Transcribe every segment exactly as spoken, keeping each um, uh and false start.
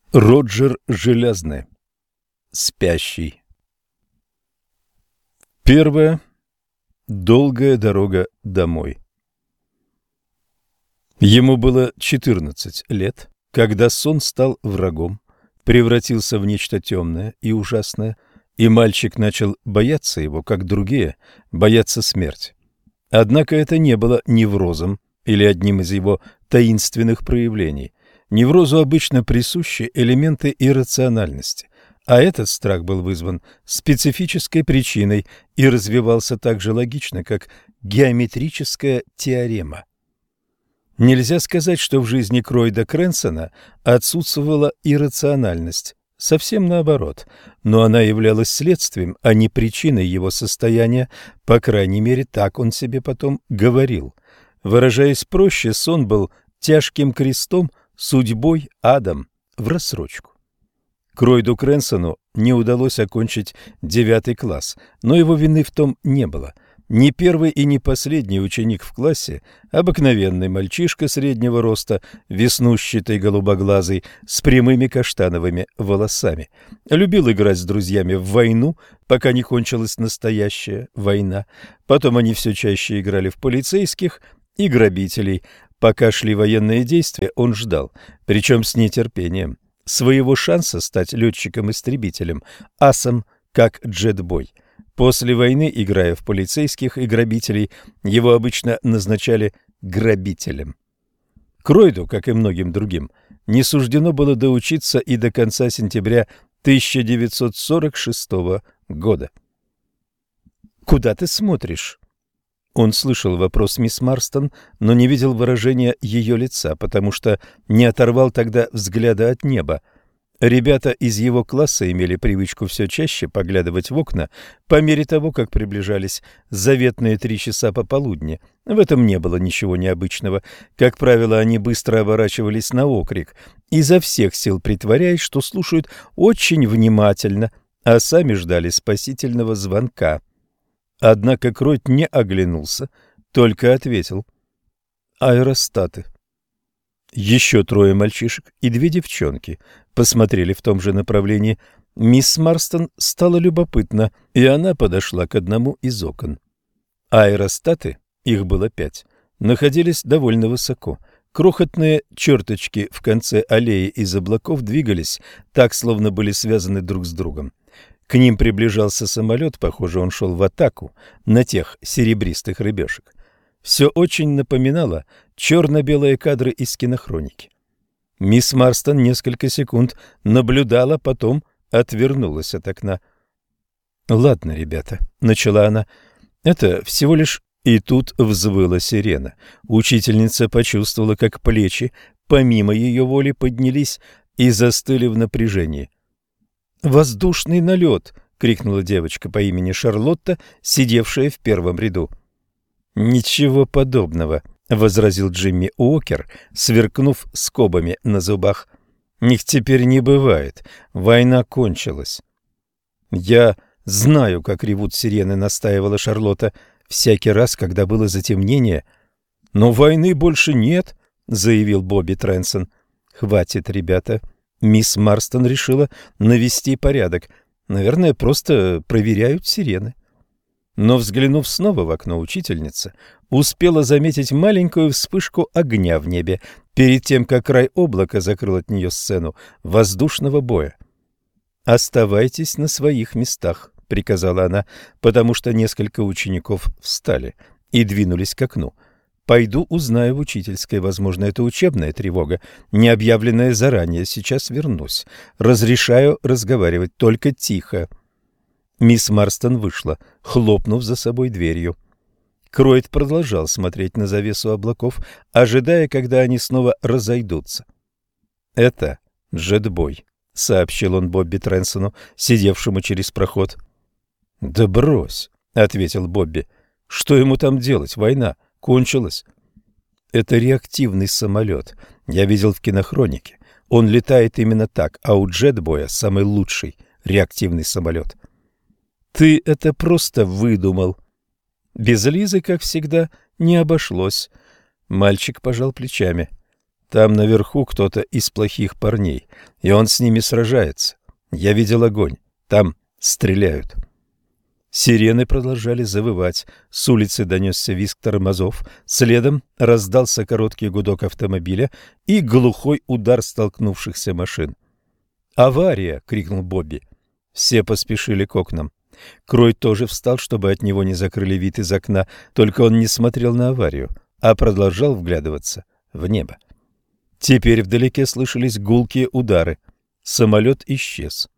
Роджер Железный. Спящий. Первая долгая дорога домой. Ему было четырнадцать лет, когда сон стал врагом, превратился в нечто темное и ужасное, и мальчик начал бояться его, как другие, бояться смерти. Однако это не было неврозом или одним из его таинственных проявлений. Неврозу обычно присущи элементы иррациональности, а этот страх был вызван специфической причиной и развивался так же логично, как геометрическая теорема. Нельзя сказать, что в жизни Кройда Крэнсона отсутствовала иррациональность, совсем наоборот, но она являлась следствием, а не причиной его состояния, по крайней мере, так он себе потом говорил. Выражаясь проще, сон был тяжким крестом, судьбой, адом в рассрочку. Кройду Крэнсону не удалось окончить девятый класс, но его вины в том не было. Не первый и не последний ученик в классе, обыкновенный мальчишка среднего роста, веснущатый, голубоглазый, с прямыми каштановыми волосами. Любил играть с друзьями в войну, пока не кончилась настоящая война. Потом они все чаще играли в полицейских и грабителей. Пока шли военные действия, он ждал, причем с нетерпением, своего шанса стать летчиком-истребителем, асом, как джетбой. После войны, играя в полицейских и грабителей, его обычно назначали грабителем. Кройду, как и многим другим, не суждено было доучиться и до конца сентября тысяча девятьсот сорок шестого года. «Куда ты смотришь?» Он слышал вопрос мисс Марстон, но не видел выражения ее лица, потому что не оторвал тогда взгляда от неба. Ребята из его класса имели привычку все чаще поглядывать в окна по мере того, как приближались заветные три часа пополудни. В этом не было ничего необычного. Как правило, они быстро оборачивались на окрик, изо всех сил притворяясь, что слушают очень внимательно, а сами ждали спасительного звонка. Однако Кройд не оглянулся, только ответил: «Аэростаты». Еще трое мальчишек и две девчонки посмотрели в том же направлении. Мисс Марстон стало любопытно, и она подошла к одному из окон. Аэростаты, их было пять, находились довольно высоко. Крохотные черточки в конце аллеи из облаков двигались так, словно были связаны друг с другом. К ним приближался самолет, похоже, он шел в атаку на тех серебристых рыбешек. Все очень напоминало черно-белые кадры из кинохроники. Мисс Марстон несколько секунд наблюдала, потом отвернулась от окна. «Ладно, ребята», — начала она, — «это всего лишь...» И тут взвыла сирена. Учительница почувствовала, как плечи, помимо ее воли, поднялись и застыли в напряжении. «Воздушный налет!» — крикнула девочка по имени Шарлотта, сидевшая в первом ряду. «Ничего подобного», — возразил Джимми Уокер, сверкнув скобами на зубах. «Их теперь не бывает. Война кончилась». «Я знаю, как ревут сирены», — настаивала Шарлотта, всякий раз, когда было затемнение. «Но войны больше нет», — заявил Бобби Тренсон. «Хватит, ребята». Мисс Марстон решила навести порядок. Наверное, просто проверяют сирены. Но, взглянув снова в окно, учительница успела заметить маленькую вспышку огня в небе перед тем, как край облака закрыл от нее сцену воздушного боя. «Оставайтесь на своих местах», — приказала она, потому что несколько учеников встали и двинулись к окну. «Пойду узнаю в учительской. Возможно, это учебная тревога, не объявленная заранее. Сейчас вернусь. Разрешаю разговаривать, только тихо». Мисс Марстон вышла, хлопнув за собой дверью. Кройд продолжал смотреть на завесу облаков, ожидая, когда они снова разойдутся. «Это джетбой», — сообщил он Бобби Тренсону, сидевшему через проход. «Да брось», — ответил Бобби. «Что ему там делать? Война кончилась». «Это реактивный самолет. Я видел в кинохронике. Он летает именно так, а у джетбоя самый лучший реактивный самолет». «Ты это просто выдумал». Без Лизы, как всегда, не обошлось. Мальчик пожал плечами. Там наверху кто-то из плохих парней, и он с ними сражается. Я видел огонь. Там стреляют». Сирены продолжали завывать. С улицы донесся визг тормозов. Следом раздался короткий гудок автомобиля и глухой удар столкнувшихся машин. «Авария!» — крикнул Бобби. Все поспешили к окнам. Крой тоже встал, чтобы от него не закрыли вид из окна, только он не смотрел на аварию, а продолжал вглядываться в небо. Теперь вдалеке слышались гулкие удары. Самолет исчез.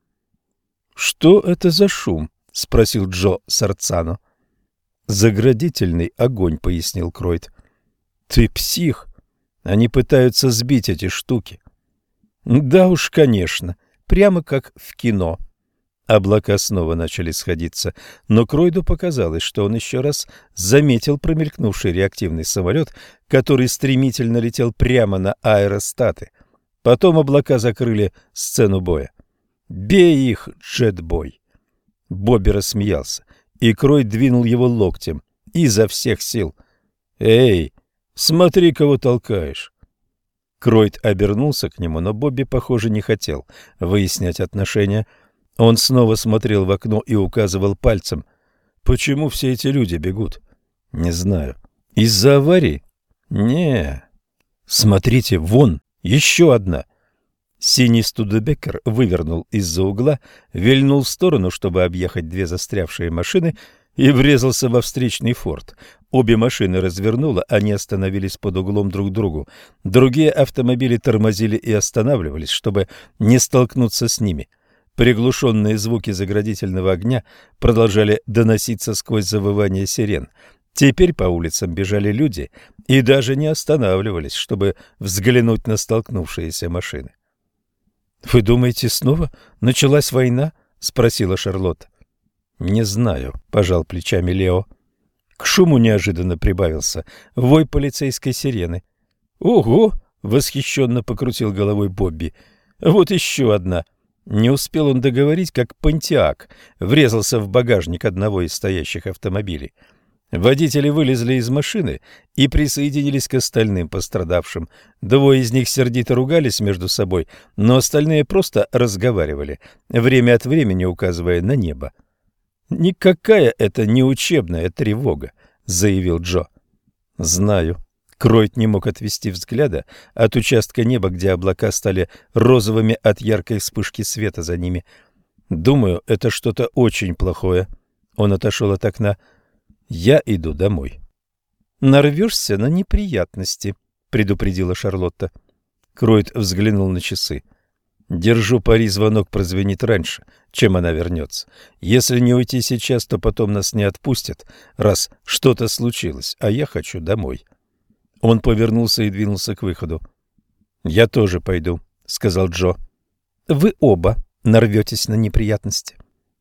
«Что это за шум?» — спросил Джо Сарцано. «Заградительный огонь», — пояснил Кройт. «Ты псих. Они пытаются сбить эти штуки». «Да уж, конечно. Прямо как в кино». Облака снова начали сходиться, но Кройду показалось, что он еще раз заметил промелькнувший реактивный самолет, который стремительно летел прямо на аэростаты. Потом облака закрыли сцену боя. «Бей их, джетбой!» Бобби рассмеялся, и Кройд двинул его локтем изо всех сил. «Эй, смотри, кого толкаешь!» Кройд обернулся к нему, но Бобби, похоже, не хотел выяснять отношения. Он снова смотрел в окно и указывал пальцем. «Почему все эти люди бегут?» «Не знаю. Из-за аварии?» «Не. Смотрите, вон, еще одна». Синий Студебеккер вывернул из-за угла, вильнул в сторону, чтобы объехать две застрявшие машины, и врезался во встречный форд. Обе машины развернуло, они остановились под углом друг к другу. Другие автомобили тормозили и останавливались, чтобы не столкнуться с ними. Приглушенные звуки заградительного огня продолжали доноситься сквозь завывание сирен. Теперь по улицам бежали люди и даже не останавливались, чтобы взглянуть на столкнувшиеся машины. «Вы думаете, снова началась война?» — спросила Шарлотта. «Не знаю», — пожал плечами Лео. К шуму неожиданно прибавился вой полицейской сирены. «Ого!» — восхищенно покрутил головой Бобби. «Вот еще одна!» Не успел он договорить, как Понтиак врезался в багажник одного из стоящих автомобилей. Водители вылезли из машины и присоединились к остальным пострадавшим. Двое из них сердито ругались между собой, но остальные просто разговаривали, время от времени указывая на небо. «Никакая это не учебная тревога», — заявил Джо. «Знаю». Кройт не мог отвести взгляда от участка неба, где облака стали розовыми от яркой вспышки света за ними. «Думаю, это что-то очень плохое». Он отошел от окна. «Я иду домой». «Нарвешься на неприятности», — предупредила Шарлотта. Кройт взглянул на часы. «Держу пари, звонок прозвенит раньше, чем она вернется. Если не уйти сейчас, то потом нас не отпустят, раз что-то случилось, а я хочу домой». Он повернулся и двинулся к выходу. «Я тоже пойду», — сказал Джо. «Вы оба нарветесь на неприятности».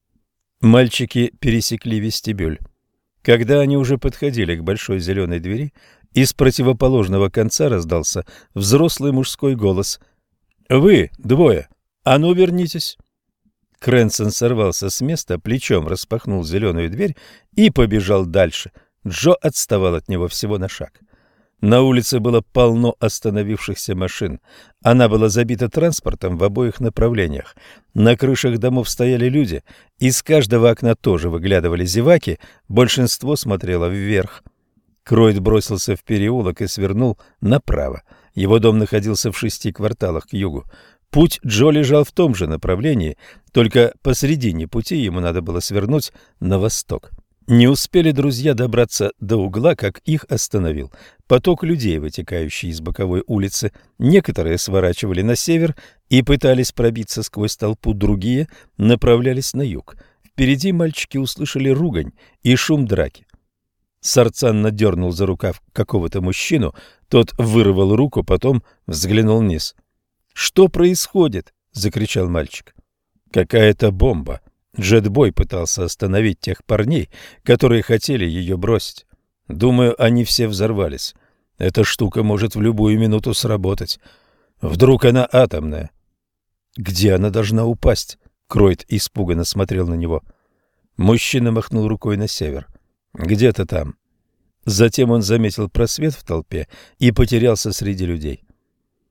Мальчики пересекли вестибюль. Когда они уже подходили к большой зеленой двери, из противоположного конца раздался взрослый мужской голос. «Вы, двое, а ну вернитесь!» Крэнсон сорвался с места, плечом распахнул зеленую дверь и побежал дальше. Джо отставал от него всего на шаг. На улице было полно остановившихся машин. Она была забита транспортом в обоих направлениях. На крышах домов стояли люди, из каждого окна тоже выглядывали зеваки, большинство смотрело вверх. Кройд бросился в переулок и свернул направо. Его дом находился в шести кварталах к югу. Путь Джо лежал в том же направлении, только посредине пути ему надо было свернуть на восток. Не успели друзья добраться до угла, как их остановил поток людей, вытекающий из боковой улицы. Некоторые сворачивали на север и пытались пробиться сквозь толпу, другие направлялись на юг. Впереди мальчики услышали ругань и шум драки. Сарцан надернул за рукав какого-то мужчину, тот вырвал руку, потом взглянул вниз. «Что происходит?» — закричал мальчик. «Какая-то бомба. Джетбой пытался остановить тех парней, которые хотели ее бросить. Думаю, они все взорвались. Эта штука может в любую минуту сработать. Вдруг она атомная?» «Где она должна упасть?» Кройт испуганно смотрел на него. Мужчина махнул рукой на север. «Где-то там». Затем он заметил просвет в толпе и потерялся среди людей.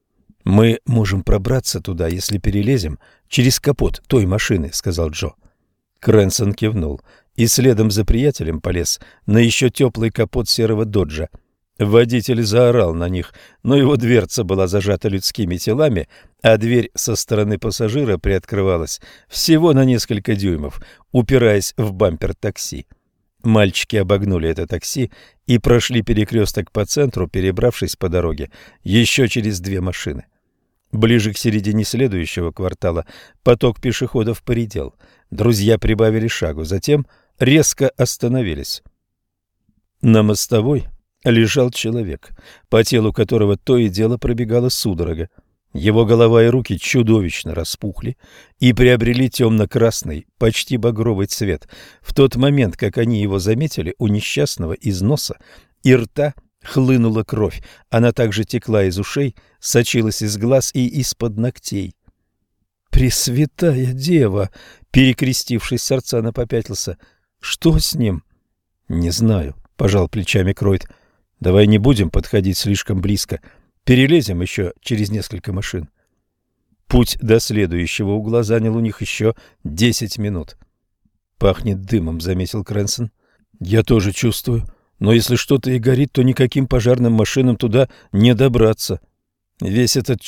«Мы можем пробраться туда, если перелезем через капот той машины», — сказал Джо. Крэнсон кивнул и следом за приятелем полез на еще теплый капот серого доджа. Водитель заорал на них, но его дверца была зажата людскими телами, а дверь со стороны пассажира приоткрывалась всего на несколько дюймов, упираясь в бампер такси. Мальчики обогнули это такси и прошли перекресток по центру, перебравшись по дороге еще через две машины. Ближе к середине следующего квартала поток пешеходов поредел. Друзья прибавили шагу, затем резко остановились. На мостовой лежал человек, по телу которого то и дело пробегала судорога. Его голова и руки чудовищно распухли и приобрели темно-красный, почти багровый цвет. В тот момент, как они его заметили, у несчастного из носа и рта хлынула кровь. Она также текла из ушей, сочилась из глаз и из-под ногтей. «Пресвятая Дева!» — перекрестившись, Сарцана попятился. «Что с ним?» «Не знаю», — пожал плечами Кройт. «Давай не будем подходить слишком близко. Перелезем еще через несколько машин». Путь до следующего угла занял у них еще десять минут. «Пахнет дымом», — заметил Крэнсон. «Я тоже чувствую. Но если что-то и горит, то никаким пожарным машинам туда не добраться. Весь этот